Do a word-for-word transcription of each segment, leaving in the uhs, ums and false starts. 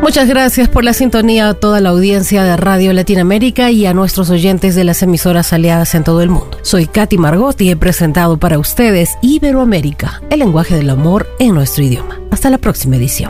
Muchas gracias por la sintonía a toda la audiencia de Radio Latinoamérica y a nuestros oyentes de las emisoras aliadas en todo el mundo. Soy Katy Margot y he presentado para ustedes Iberoamérica, el lenguaje del amor en nuestro idioma. Hasta la próxima edición.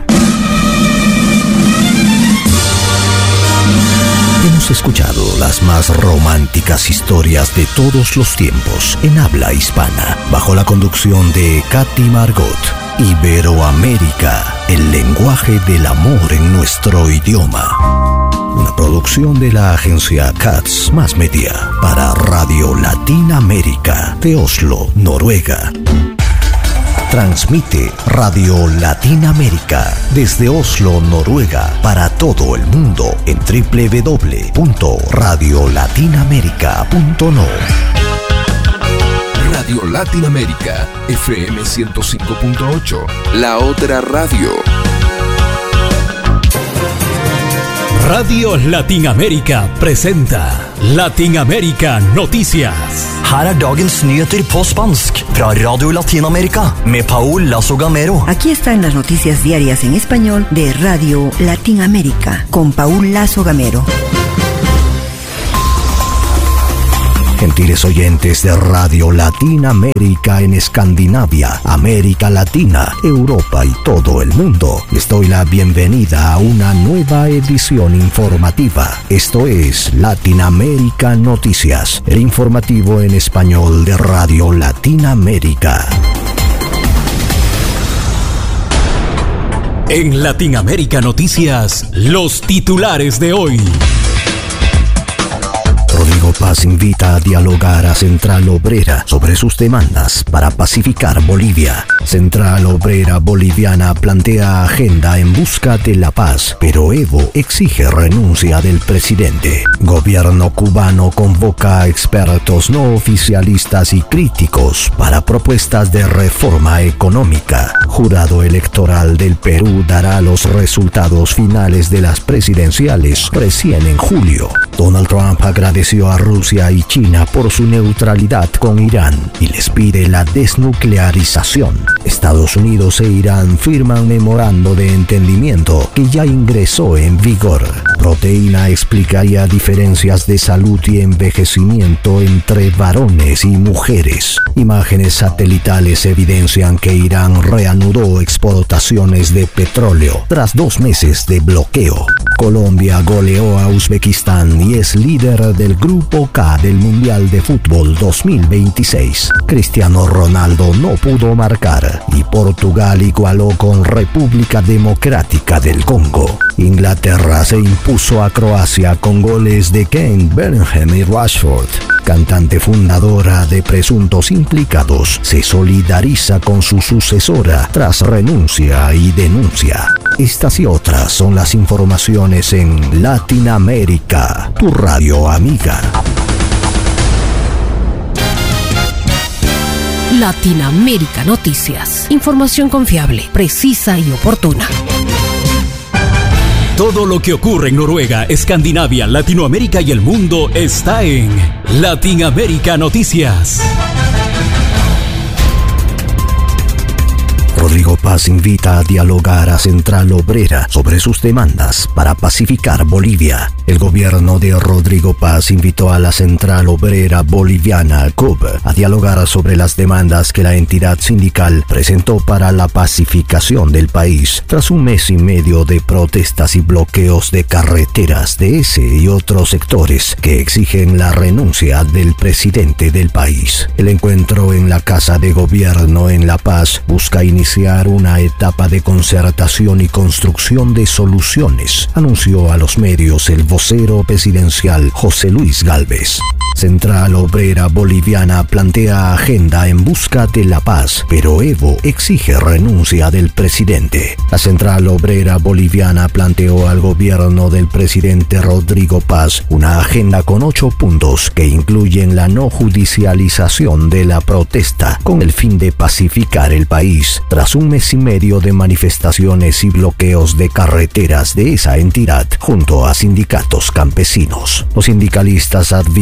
Hemos escuchado las más románticas historias de todos los tiempos en habla hispana, bajo la conducción de Katy Margot. Iberoamérica, el lenguaje del amor en nuestro idioma. Una producción de la agencia Katz Más Media para Radio Latinoamérica de Oslo, Noruega. Transmite Radio Latinoamérica desde Oslo, Noruega, para todo el mundo en doble u doble u doble u punto radio latinoamerica punto no. Radio Latinoamérica, F M ciento cinco punto ocho, la otra radio. Radio Latinoamérica presenta Latinoamérica Noticias. Her er dagens nyheter på spansk fra Radio Latinoamérica med Paul Lazo Gamero. Aquí están las noticias diarias en español de Radio Latinoamérica con Paul Lazo Gamero. Gentiles oyentes de Radio Latinoamérica en Escandinavia, América Latina, Europa y todo el mundo, les doy la bienvenida a una nueva edición informativa. Esto es Latinoamérica Noticias, el informativo en español de Radio Latinoamérica. En Latinoamérica Noticias, los titulares de hoy. Rodrigo Paz invita a dialogar a Central Obrera sobre sus demandas para pacificar Bolivia. Central Obrera Boliviana plantea agenda en busca de la paz, pero Evo exige renuncia del presidente. Gobierno cubano convoca a expertos no oficialistas y críticos para propuestas de reforma económica. Jurado electoral del Perú dará los resultados finales de las presidenciales recién en julio. Donald Trump agradeció a Rusia y China por su neutralidad con Irán y les pide la desnuclearización. Estados Unidos e Irán firman memorando de entendimiento que ya ingresó en vigor. Proteína explicaría diferencias de salud y envejecimiento entre varones y mujeres. Imágenes satelitales evidencian que Irán reanudó exportaciones de petróleo tras dos meses de bloqueo. Colombia goleó a Uzbekistán y es líder del Grupo K del Mundial de Fútbol dos mil veintiséis. Cristiano Ronaldo no pudo marcar y Portugal igualó con República Democrática del Congo. Inglaterra se impuso a Croacia con goles de Kane, Bellingham y Rashford. Cantante fundadora de Presuntos Implicados se solidariza con su sucesora tras renuncia y denuncia. Estas y otras son las informaciones en Latinoamérica, tu radio amiga. Latinoamérica Noticias. Información confiable, precisa y oportuna. Todo lo que ocurre en Noruega, Escandinavia, Latinoamérica y el mundo está en Latinoamérica Noticias. Rodrigo Paz invita a dialogar a Central Obrera sobre sus demandas para pacificar Bolivia. El gobierno de Rodrigo Paz invitó a la Central Obrera Boliviana, C O B, a dialogar sobre las demandas que la entidad sindical presentó para la pacificación del país, tras un mes y medio de protestas y bloqueos de carreteras de ese y otros sectores que exigen la renuncia del presidente del país. El encuentro en la Casa de Gobierno en La Paz busca iniciar una etapa de concertación y construcción de soluciones, anunció a los medios el vocero presidencial José Luis Gálvez. Central Obrera Boliviana plantea agenda en busca de la paz, pero Evo exige renuncia del presidente. La Central Obrera Boliviana planteó al gobierno del presidente Rodrigo Paz una agenda con ocho puntos que incluyen la no judicialización de la protesta con el fin de pacificar el país, tras un mes y medio de manifestaciones y bloqueos de carreteras de esa entidad junto a sindicatos campesinos. Los sindicalistas advierten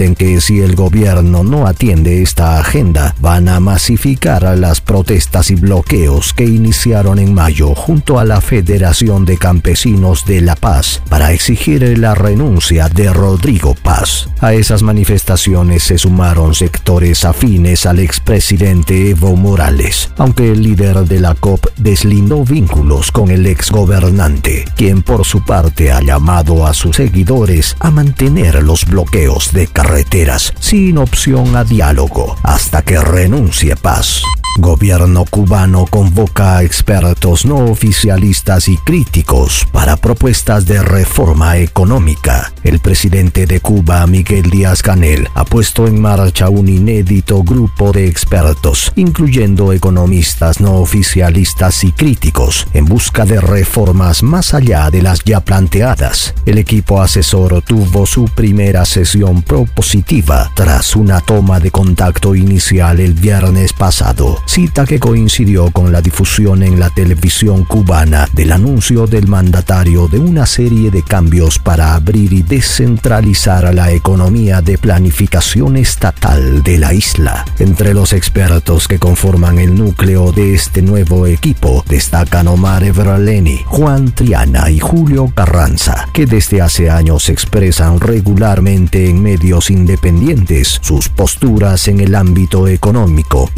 advierten que si el gobierno no atiende esta agenda, van a masificar a las protestas y bloqueos que iniciaron en mayo junto a la Federación de Campesinos de La Paz para exigir la renuncia de Rodrigo Paz. A esas manifestaciones se sumaron sectores afines al expresidente Evo Morales, aunque el líder de la C O P deslindó vínculos con el exgobernante, quien por su parte ha llamado a sus seguidores a mantener los bloqueos de carreteras sin opción a diálogo hasta que renuncie Paz. Gobierno cubano convoca a expertos no oficialistas y críticos para propuestas de reforma económica. El presidente de Cuba, Miguel Díaz-Canel, ha puesto en marcha un inédito grupo de expertos, incluyendo economistas no oficialistas y críticos, en busca de reformas más allá de las ya planteadas. El equipo asesor tuvo su primera sesión propositiva tras una toma de contacto inicial el viernes pasado, cita que coincidió con la difusión en la televisión cubana del anuncio del mandatario de una serie de cambios para abrir y descentralizar la economía de planificación estatal de la isla. Entre los expertos que conforman el núcleo de este nuevo equipo destacan Omar Everleni, Juan Triana y Julio Carranza, que desde hace años expresan regularmente en medios independientes sus posturas en el ámbito económico